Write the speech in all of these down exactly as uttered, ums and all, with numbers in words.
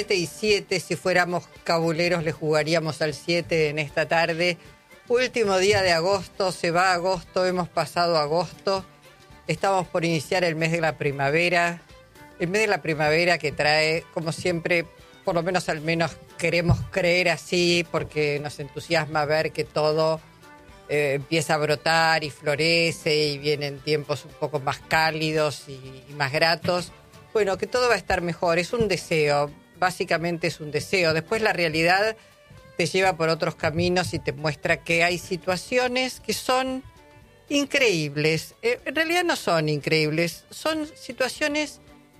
siete y siete, si fuéramos cabuleros le jugaríamos al siete en esta tarde. Último día de agosto, se va agosto, hemos pasado agosto. Estamos por iniciar el mes de la primavera. El mes de la primavera que trae, como siempre, por lo menos al menos queremos creer así, porque nos entusiasma ver que todo eh, empieza a brotar y florece y vienen tiempos un poco más cálidos y, y más gratos. Bueno, que todo va a estar mejor, es un deseo, básicamente es un deseo. Después la realidad te lleva por otros caminos y te muestra que hay situaciones que son increíbles. Eh, en realidad no son increíbles, son situaciones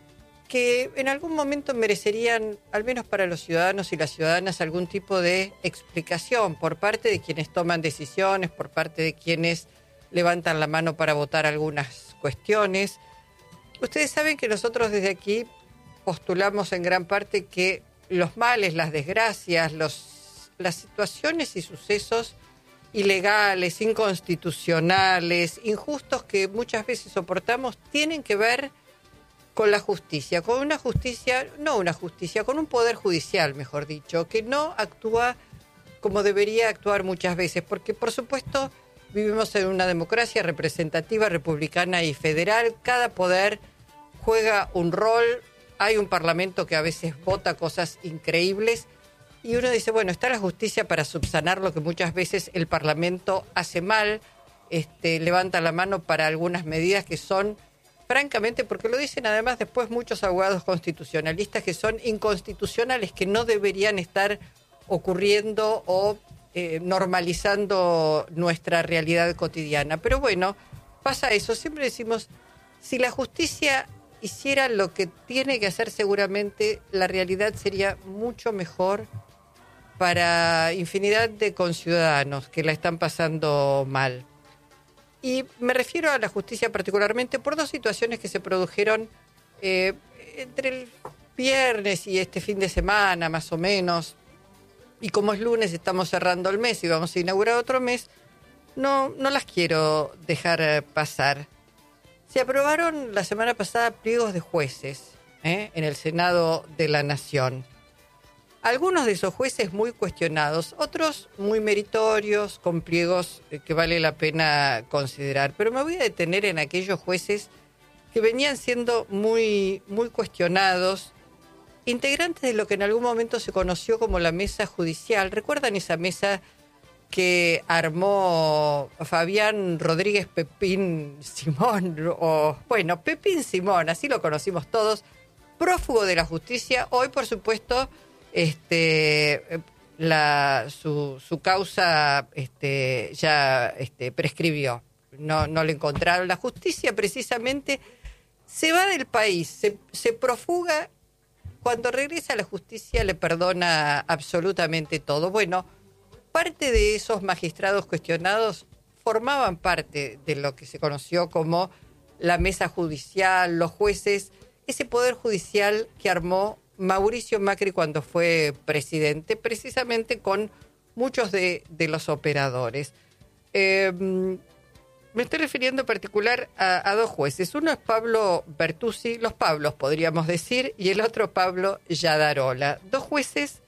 que en algún momento merecerían, al menos para los ciudadanos y las ciudadanas, algún tipo de explicación por parte de quienes toman decisiones, por parte de quienes levantan la mano para votar algunas cuestiones. Ustedes saben que nosotros desde aquí postulamos en gran parte que los males, las desgracias, los, las situaciones y sucesos ilegales, inconstitucionales, injustos que muchas veces soportamos, tienen que ver con la justicia, con una justicia, no una justicia, con un poder judicial, mejor dicho, que no actúa como debería actuar muchas veces, porque por supuesto vivimos en una democracia representativa, republicana y federal, cada poder juega un rol, hay un parlamento que a veces vota cosas increíbles y uno dice, bueno, está la justicia para subsanar lo que muchas veces el parlamento hace mal, este, levanta la mano para algunas medidas que son, francamente, porque lo dicen además después muchos abogados constitucionalistas, que son inconstitucionales, que no deberían estar ocurriendo o eh, normalizando nuestra realidad cotidiana. Pero bueno, pasa eso. Siempre decimos, si la justicia hiciera lo que tiene que hacer, seguramente la realidad sería mucho mejor para infinidad de conciudadanos que la están pasando mal. Y me refiero a la justicia particularmente por dos situaciones que se produjeron eh, entre el viernes y este fin de semana, más o menos. Y como es lunes, estamos cerrando el mes y vamos a inaugurar otro mes, no, no las quiero dejar pasar. Se aprobaron la semana pasada pliegos de jueces ¿eh? en el Senado de la Nación. Algunos de esos jueces muy cuestionados, otros muy meritorios, con pliegos que vale la pena considerar. Pero me voy a detener en aquellos jueces que venían siendo muy, muy cuestionados, integrantes de lo que en algún momento se conoció como la mesa judicial. ¿Recuerdan esa mesa que armó Fabián Rodríguez Pepín Simón? O, bueno, Pepín Simón, así lo conocimos todos, prófugo de la justicia. Hoy, por supuesto, este la su, su causa este ya este prescribió, no no le encontraron. La justicia precisamente se va del país, se, se profuga. Cuando regresa a la justicia le perdona absolutamente todo. Bueno, parte de esos magistrados cuestionados formaban parte de lo que se conoció como la mesa judicial, los jueces, ese poder judicial que armó Mauricio Macri cuando fue presidente, precisamente con muchos de, de los operadores. Eh, me estoy refiriendo en particular a, a dos jueces. Uno es Pablo Bertuzzi, los Pablos podríamos decir, y el otro Pablo Yadarola. Dos jueces,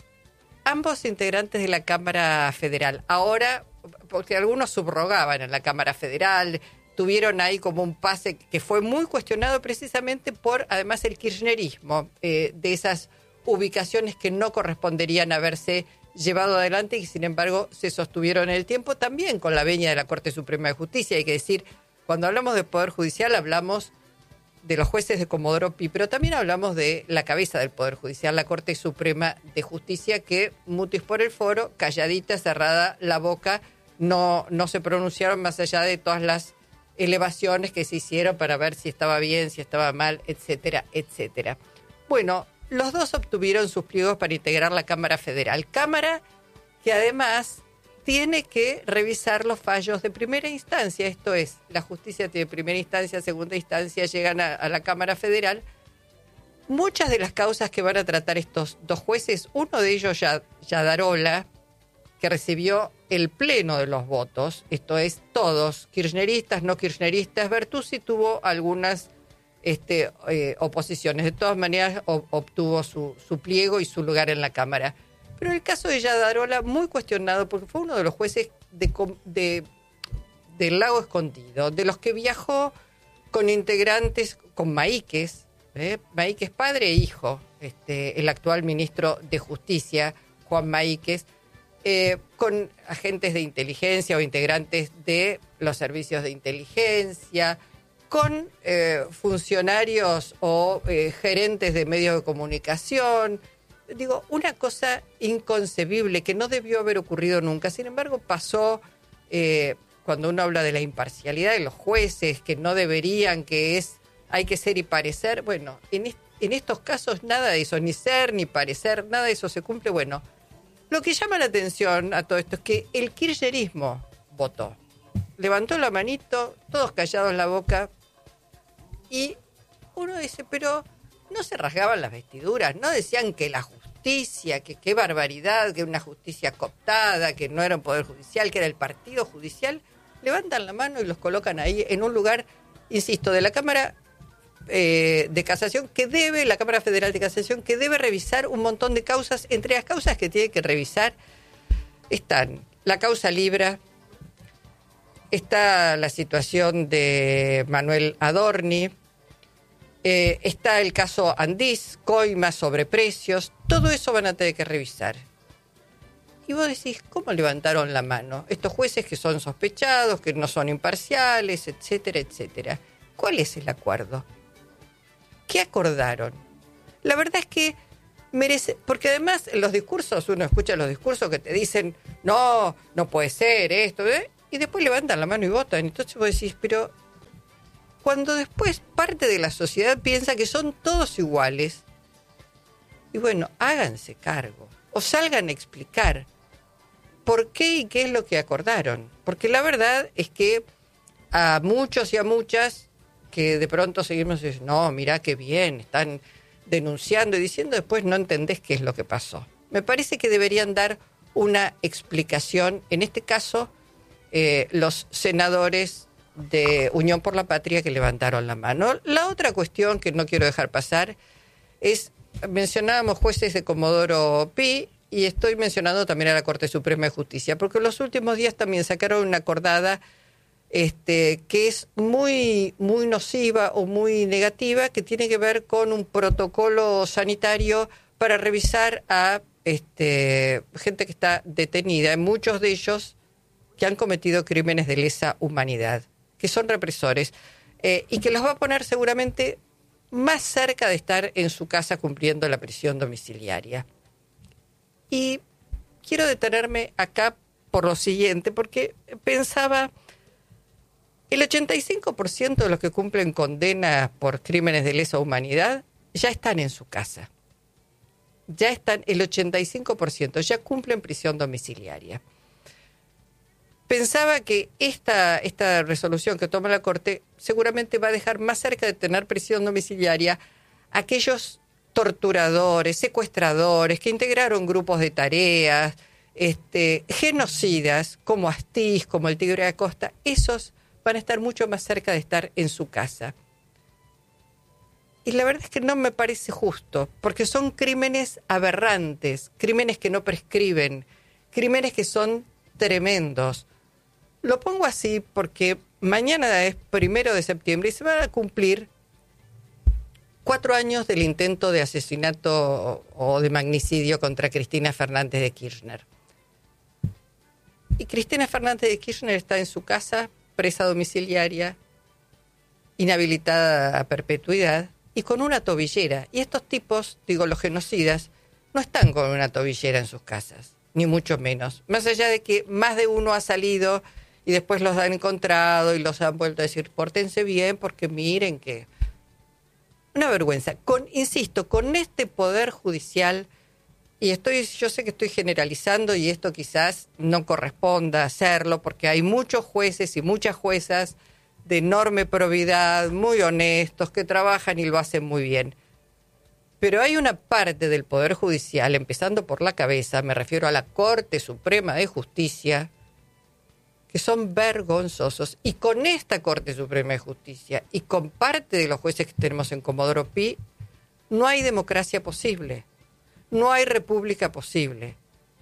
ambos integrantes de la Cámara Federal. Ahora, porque algunos subrogaban en la Cámara Federal, tuvieron ahí como un pase que fue muy cuestionado precisamente por, además, el kirchnerismo, eh, de esas ubicaciones que no corresponderían haberse llevado adelante y que, sin embargo, se sostuvieron en el tiempo, también con la venia de la Corte Suprema de Justicia. Hay que decir, cuando hablamos de Poder Judicial, hablamos de los jueces de Comodoro Pi, pero también hablamos de la cabeza del Poder Judicial, la Corte Suprema de Justicia, que mutis por el foro, calladita, cerrada la boca, no, no se pronunciaron más allá de todas las elevaciones que se hicieron para ver si estaba bien, si estaba mal, etcétera, etcétera. Bueno, los dos obtuvieron sus pliegos para integrar la Cámara Federal. Cámara que además tiene que revisar los fallos de primera instancia. Esto es, la justicia tiene primera instancia, segunda instancia, llegan a, a la Cámara Federal. Muchas de las causas que van a tratar estos dos jueces, uno de ellos, Yadarola, que recibió el pleno de los votos, esto es, todos, kirchneristas, no kirchneristas. Bertuzzi tuvo algunas este, eh, oposiciones. De todas maneras, o, obtuvo su, su pliego y su lugar en la Cámara. Pero el caso de Yadarola, muy cuestionado, porque fue uno de los jueces de, de, del Lago Escondido, de los que viajó con integrantes, con Maíquez, ¿eh? Maíquez padre e hijo, este, el actual ministro de Justicia, Juan Maíquez, eh, con agentes de inteligencia o integrantes de los servicios de inteligencia, con eh, funcionarios o eh, gerentes de medios de comunicación. Digo, una cosa inconcebible que no debió haber ocurrido nunca. Sin embargo, pasó eh, cuando uno habla de la imparcialidad de los jueces, que no deberían, que es hay que ser y parecer. Bueno, en, est- en estos casos nada de eso, ni ser, ni parecer, nada de eso se cumple. Bueno, lo que llama la atención a todo esto es que el kirchnerismo votó. Levantó la manito, todos callados la boca, y uno dice, pero no se rasgaban las vestiduras, no decían que la justicia, que qué barbaridad, que una justicia cooptada, que no era un poder judicial, que era el partido judicial. Levantan la mano y los colocan ahí en un lugar, insisto, de la Cámara eh, de Casación, que debe, la Cámara Federal de Casación, que debe revisar un montón de causas. Entre las causas que tiene que revisar están la causa Libra, está la situación de Manuel Adorni, eh, está el caso Andís, coimas, sobreprecios, todo eso van a tener que revisar. Y vos decís, ¿cómo levantaron la mano? Estos jueces que son sospechados, que no son imparciales, etcétera, etcétera. ¿Cuál es el acuerdo? ¿Qué acordaron? La verdad es que merece, porque además en los discursos, uno escucha los discursos que te dicen, no, no puede ser esto, ¿eh? Y después levantan la mano y votan. Entonces vos decís, pero cuando después parte de la sociedad piensa que son todos iguales, y bueno, háganse cargo, o salgan a explicar por qué y qué es lo que acordaron. Porque la verdad es que a muchos y a muchas que de pronto seguimos diciendo, no, mirá qué bien, están denunciando y diciendo, después no entendés qué es lo que pasó. Me parece que deberían dar una explicación, en este caso, eh, los senadores de Unión por la Patria que levantaron la mano. La otra cuestión que no quiero dejar pasar es, mencionábamos jueces de Comodoro Pi, y estoy mencionando también a la Corte Suprema de Justicia, porque en los últimos días también sacaron una acordada este, que es muy, muy nociva o muy negativa, que tiene que ver con un protocolo sanitario para revisar a este, gente que está detenida, muchos de ellos que han cometido crímenes de lesa humanidad, que son represores, eh, y que los va a poner seguramente más cerca de estar en su casa cumpliendo la prisión domiciliaria. Y quiero detenerme acá por lo siguiente, porque pensaba, el ochenta y cinco por ciento de los que cumplen condena por crímenes de lesa humanidad ya están en su casa. Ya están, el ochenta y cinco por ciento ya cumplen prisión domiciliaria. Pensaba que esta, esta resolución que toma la Corte seguramente va a dejar más cerca de tener prisión domiciliaria a aquellos torturadores, secuestradores, que integraron grupos de tareas, este, genocidas, como Astiz, como el Tigre de Acosta. Esos van a estar mucho más cerca de estar en su casa. Y la verdad es que no me parece justo, porque son crímenes aberrantes, crímenes que no prescriben, crímenes que son tremendos. Lo pongo así porque mañana es primero de septiembre y se van a cumplir cuatro años del intento de asesinato o de magnicidio contra Cristina Fernández de Kirchner. Y Cristina Fernández de Kirchner está en su casa, presa domiciliaria, inhabilitada a perpetuidad y con una tobillera. Y estos tipos, digo, los genocidas, no están con una tobillera en sus casas, ni mucho menos. Más allá de que más de uno ha salido y después los han encontrado y los han vuelto a decir, pórtense bien porque miren que... Una vergüenza. Con, insisto, con este poder judicial, y estoy, yo sé que estoy generalizando y esto quizás no corresponda hacerlo porque hay muchos jueces y muchas juezas de enorme probidad, muy honestos, que trabajan y lo hacen muy bien. Pero hay una parte del Poder Judicial, empezando por la cabeza, me refiero a la Corte Suprema de Justicia, que son vergonzosos. Y con esta Corte Suprema de Justicia y con parte de los jueces que tenemos en Comodoro Pi, no hay democracia posible, no hay república posible.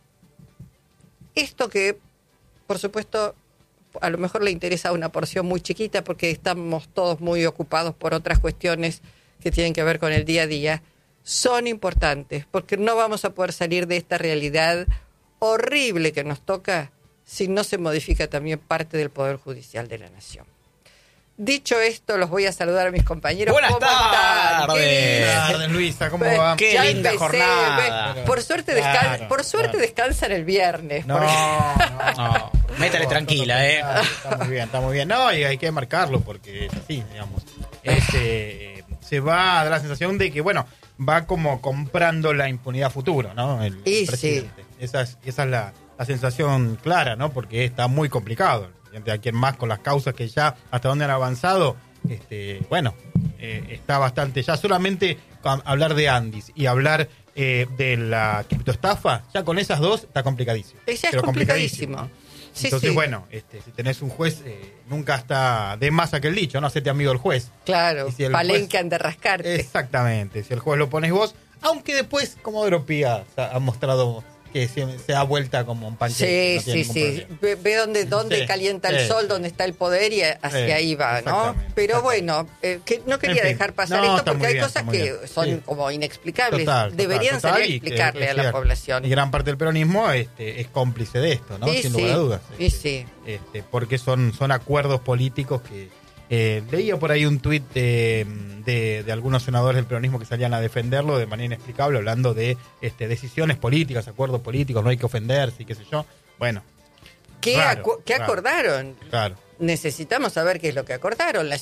Esto que, por supuesto, a lo mejor le interesa a una porción muy chiquita porque estamos todos muy ocupados por otras cuestiones que tienen que ver con el día a día, son importantes porque no vamos a poder salir de esta realidad horrible que nos toca si no se modifica también parte del Poder Judicial de la Nación. Dicho esto, los voy a saludar a mis compañeros. Buenas ¿Cómo tardes. Buenas tardes, Luisa, ¿cómo va? Qué Ya linda empecé, jornada. ve- Por suerte, Claro, descan- por suerte claro. descansan el viernes. No, porque- no, No, métale tranquila, eh. Está, está muy bien, está muy bien. No, y hay que marcarlo porque es así, digamos. Este, eh, se va a dar la sensación de que, bueno, va como comprando la impunidad futuro, ¿no? El, Y el presidente. Esa es, esa es la, la sensación clara, ¿no? Porque está muy complicado. El presidente, a quien más con las causas que ya hasta dónde han avanzado, este, bueno, eh, está bastante. Ya solamente con hablar de Andis y hablar eh, de la criptoestafa, ya con esas dos está complicadísimo. Ella es Pero complicadísimo. Sí, Entonces, sí. bueno, este, si tenés un juez, eh, nunca está de más aquel dicho, ¿no? Hacete amigo del juez. Claro, Y si el palenque juez- han de rascarte. Exactamente, si el juez lo pones vos, aunque después Comodoro Pi ha, ha mostrado que se, se da vuelta como un panqueque. Sí, no tiene sí, ningún sí. problema. Ve, ve dónde, dónde Sí, calienta el sí, sol, sí. dónde está el poder y hacia Sí, ahí va, ¿no? exactamente, Pero exactamente. bueno, eh, que no quería En fin. dejar pasar No, esto está porque muy hay bien, cosas está muy que bien. son Sí. como inexplicables. Total, total, Deberían total, salir a y que- explicarle que a la cierto. población. Y gran parte del peronismo este, es cómplice de esto, ¿no? Y Sin sí, lugar a dudas. y Este, sí. este, porque son, son acuerdos políticos que... Eh, leía por ahí un tuit de, de, de algunos senadores del peronismo que salían a defenderlo de manera inexplicable, hablando de este, decisiones políticas, acuerdos políticos, no hay que ofenderse y qué sé yo. Bueno, ¿Qué, raro, acu- ¿qué raro. acordaron? claro. Necesitamos saber qué es lo que acordaron. La,